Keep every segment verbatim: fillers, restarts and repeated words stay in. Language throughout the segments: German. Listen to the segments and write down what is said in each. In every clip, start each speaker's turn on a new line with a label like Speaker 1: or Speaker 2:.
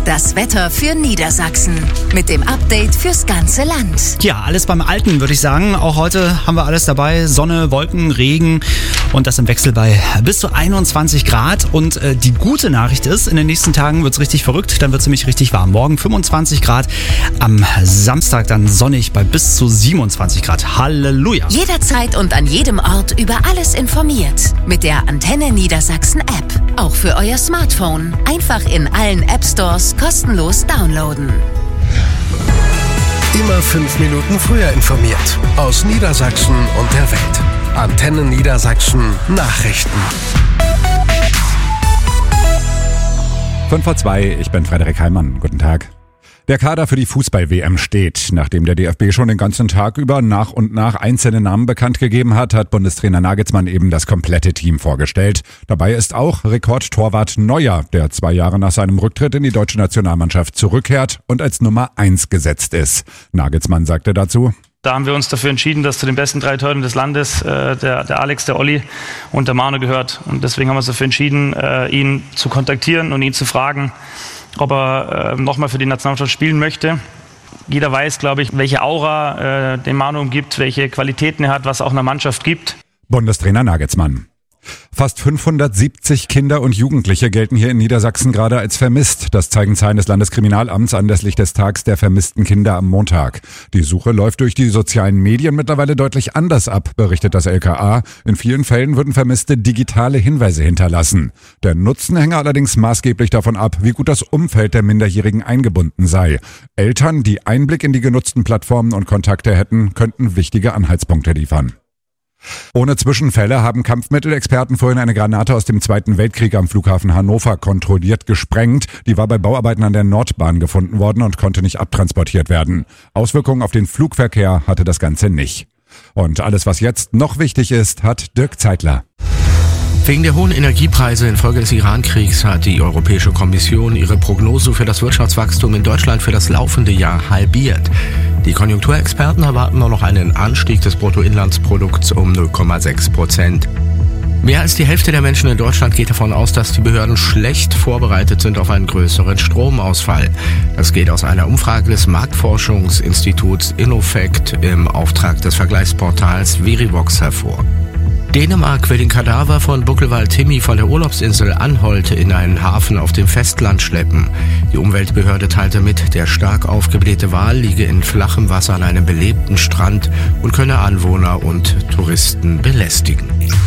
Speaker 1: Das Wetter für Niedersachsen mit dem Update fürs ganze Land.
Speaker 2: Ja, alles beim Alten, würde ich sagen. Auch heute haben wir alles dabei. Sonne, Wolken, Regen und das im Wechsel bei bis zu einundzwanzig Grad. Und äh, die gute Nachricht ist, in den nächsten Tagen wird es richtig verrückt. Dann wird es nämlich richtig warm. Morgen fünfundzwanzig Grad, am Samstag dann sonnig bei bis zu siebenundzwanzig Grad. Halleluja!
Speaker 1: Jederzeit und an jedem Ort über alles informiert. Mit der Antenne Niedersachsen App. Auch für euer Smartphone. Einfach in allen App Stores kostenlos downloaden.
Speaker 3: Immer fünf Minuten früher informiert. Aus Niedersachsen und der Welt. Antenne Niedersachsen Nachrichten.
Speaker 4: fünf vor zwei, ich bin Frederik Heimann. Guten Tag. Der Kader für die Fußball-W M steht. Nachdem der D F B schon den ganzen Tag über nach und nach einzelne Namen bekannt gegeben hat, hat Bundestrainer Nagelsmann eben das komplette Team vorgestellt. Dabei ist auch Rekordtorwart Neuer, der zwei Jahre nach seinem Rücktritt in die deutsche Nationalmannschaft zurückkehrt und als Nummer eins gesetzt ist. Nagelsmann sagte dazu:
Speaker 5: Da haben wir uns dafür entschieden, dass zu den besten drei Torhütern des Landes äh, der, der Alex, der Olli und der Manu gehört. Und deswegen haben wir uns dafür entschieden, äh, ihn zu kontaktieren und ihn zu fragen, ob er äh, nochmal für die Nationalmannschaft spielen möchte. Jeder weiß, glaube ich, welche Aura äh, den Manu umgibt, welche Qualitäten er hat, was auch einer Mannschaft gibt.
Speaker 4: Bundestrainer Nagelsmann. Fast fünfhundertsiebzig Kinder und Jugendliche gelten hier in Niedersachsen gerade als vermisst. Das zeigen Zahlen des Landeskriminalamts anlässlich des Tags der vermissten Kinder am Montag. Die Suche läuft durch die sozialen Medien mittlerweile deutlich anders ab, berichtet das L K A. In vielen Fällen würden Vermisste digitale Hinweise hinterlassen. Der Nutzen hänge allerdings maßgeblich davon ab, wie gut das Umfeld der Minderjährigen eingebunden sei. Eltern, die Einblick in die genutzten Plattformen und Kontakte hätten, könnten wichtige Anhaltspunkte liefern. Ohne Zwischenfälle haben Kampfmittelexperten vorhin eine Granate aus dem Zweiten Weltkrieg am Flughafen Hannover kontrolliert gesprengt. Die war bei Bauarbeiten an der Nordbahn gefunden worden und konnte nicht abtransportiert werden. Auswirkungen auf den Flugverkehr hatte das Ganze nicht. Und alles, was jetzt noch wichtig ist, hat Dirk Zeitler.
Speaker 6: Wegen der hohen Energiepreise infolge des Iran-Kriegs hat die Europäische Kommission ihre Prognose für das Wirtschaftswachstum in Deutschland für das laufende Jahr halbiert. Die Konjunkturexperten erwarten nur noch einen Anstieg des Bruttoinlandsprodukts um null Komma sechs Prozent. Mehr als die Hälfte der Menschen in Deutschland geht davon aus, dass die Behörden schlecht vorbereitet sind auf einen größeren Stromausfall. Das geht aus einer Umfrage des Marktforschungsinstituts Innofect im Auftrag des Vergleichsportals Verivox hervor. Dänemark will den Kadaver von Buckelwald Timmy von der Urlaubsinsel Anholt in einen Hafen auf dem Festland schleppen. Die Umweltbehörde teilte mit, der stark aufgeblähte Wal liege in flachem Wasser an einem belebten Strand und könne Anwohner und Touristen belästigen.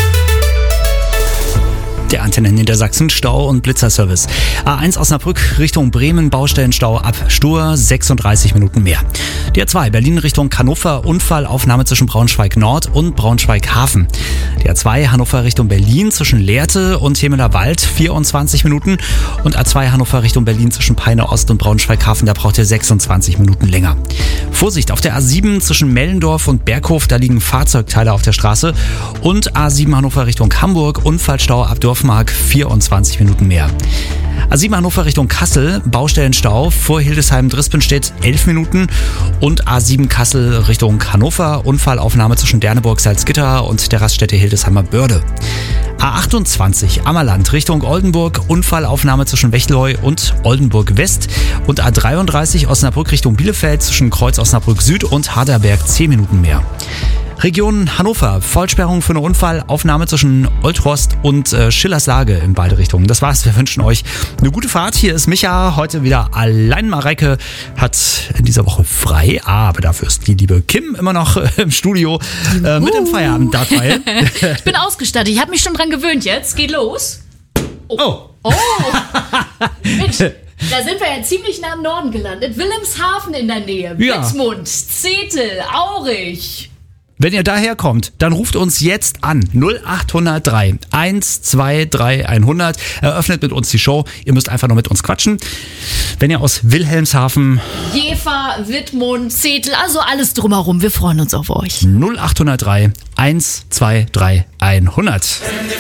Speaker 2: Der Antenne Niedersachsen Stau- und Blitzerservice. A eins Osnabrück Richtung Bremen, Baustellenstau ab Stur, sechsunddreißig Minuten mehr. Die A zwei Berlin Richtung Hannover, Unfallaufnahme zwischen Braunschweig Nord und Braunschweig Hafen. Die A zwei Hannover Richtung Berlin zwischen Lehrte und Hemeler Wald, vierundzwanzig Minuten. Und A zwei Hannover Richtung Berlin zwischen Peine Ost und Braunschweig Hafen, da braucht ihr sechsundzwanzig Minuten länger. Vorsicht, auf der A sieben zwischen Mellendorf und Berghof, da liegen Fahrzeugteile auf der Straße. Und A sieben Hannover Richtung Hamburg, Unfallstau ab Dorfmark, vierundzwanzig Minuten mehr. A sieben Hannover Richtung Kassel, Baustellenstau vor Hildesheim-Drispenstedt, elf Minuten. Und A sieben Kassel Richtung Hannover, Unfallaufnahme zwischen Derneburg-Salzgitter und der Raststätte Hildesheimer Börde. A achtundzwanzig Ammerland Richtung Oldenburg, Unfallaufnahme zwischen Wechleu und Oldenburg West. Und A dreiunddreißig Osnabrück Richtung Bielefeld zwischen Kreuz Osnabrück Süd und Harderberg, zehn Minuten mehr. Region Hannover, Vollsperrung für eine Unfallaufnahme zwischen Oldhorst und äh, Schillerslage in beide Richtungen. Das war's, wir wünschen euch eine gute Fahrt. Hier ist Micha, heute wieder allein. Mareike hat in dieser Woche frei, aber dafür ist die liebe Kim immer noch äh, im Studio äh, mit dem Feierabend-Datei.
Speaker 7: Ich bin ausgestattet, ich habe mich schon dran gewöhnt jetzt. Geht los. Oh.
Speaker 2: Oh.
Speaker 7: Oh. Mensch. Da sind wir ja ziemlich nah im Norden gelandet. Wilhelmshaven in der Nähe,
Speaker 2: Ja.
Speaker 7: Witzmund, Zetel, Aurich.
Speaker 2: Wenn ihr daher kommt, dann ruft uns jetzt an. null acht null drei eins zwei drei hundert. Eröffnet mit uns die Show. Ihr müsst einfach nur mit uns quatschen. Wenn ihr aus Wilhelmshaven...
Speaker 7: Jever, Wittmund, Zetel, also alles drumherum. Wir freuen uns auf euch.
Speaker 2: null acht null drei eins zwei drei hundert.